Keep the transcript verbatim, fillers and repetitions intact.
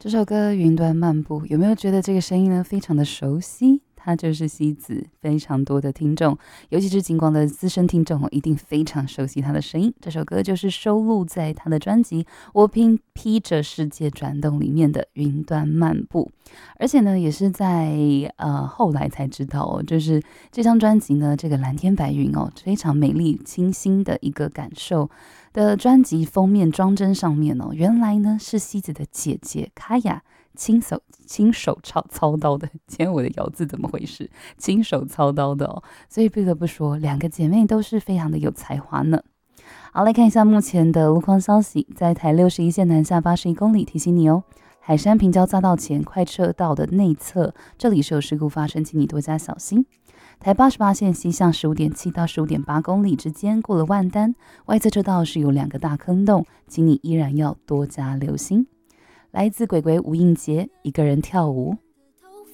这首歌《云端漫步》，有没有觉得这个声音呢非常的熟悉？他就是西子，非常多的听众，尤其是金光的资深听众，一定非常熟悉他的声音。这首歌就是收录在他的专辑《我披披着世界转动》里面的《云端漫步》，而且呢，也是在呃后来才知道哦，就是这张专辑呢，这个蓝天白云哦，非常美丽清新的一个感受的专辑封面装帧上面哦，原来呢是西子的姐姐卡雅。亲手亲手操操刀的，今天我的咬字怎么回事？亲手操刀的哦，所以不得不说，两个姐妹都是非常的有才华呢。好，来看一下目前的路况消息，在台六十一线南下八十一公里，提醒你哦，海山平交匝道前快车道的内侧，这里是有事故发生，请你多加小心。台八十八线西向十五点七到十五点八公里之间，过了万丹，外侧车道是有两个大坑洞，请你依然要多加留心。来自鬼鬼吴映洁，一个人跳舞。